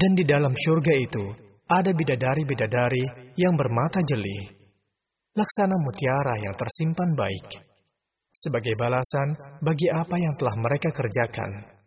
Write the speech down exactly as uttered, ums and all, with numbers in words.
Dan di dalam syurga itu ada bidadari-bidadari yang bermata jeli, laksana mutiara yang tersimpan baik, sebagai balasan bagi apa yang telah mereka kerjakan.